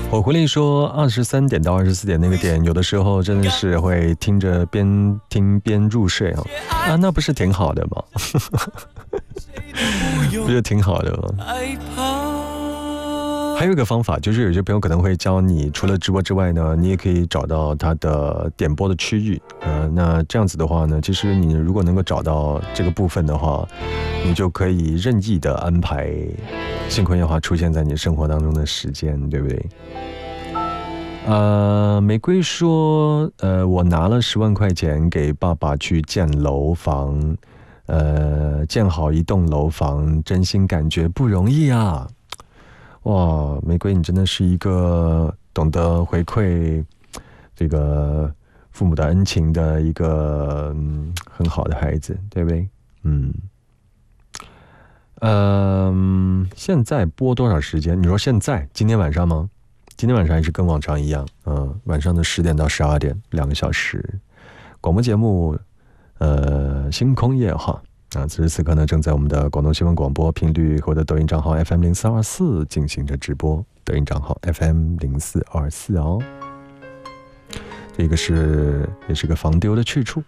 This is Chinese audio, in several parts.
我狐狸说，23点到24点那个点，有的时候真的是会听着边听边入睡啊，那不是挺好的吗？不是挺好的吗？还有一个方法，就是有些朋友可能会教你，除了直播之外呢，你也可以找到它的点播的区域。那这样子的话呢，其实你如果能够找到这个部分的话，你就可以任意的安排星空夜话出现在你生活当中的时间，对不对？玫瑰说，我拿了10万块钱给爸爸去建楼房，建好一栋楼房，真心感觉不容易啊。哇，玫瑰，你真的是一个懂得回馈这个父母的恩情的一个很好的孩子，对不对？现在播多少时间？你说现在今天晚上吗？今天晚上还是跟往常一样，晚上的10点到12点，2个小时广播节目，星空夜话。此时此刻呢，正在我们的广东新闻广播频率和我的抖音账号 FM0424 进行着直播，抖音账号 FM0424哦。这个也是个防丢的去处。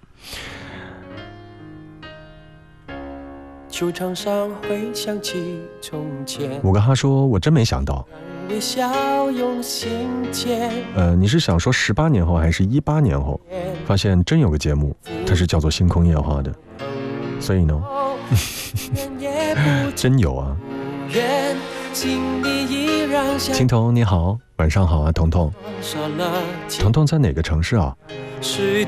球场上会响起从前。 五个哈说，我真没想到。你是想说18年后还是18年后？发现真有个节目，它是叫做《星空夜话》的。所以呢，真有啊！青桐你好，晚上好啊，彤彤。彤彤在哪个城市啊？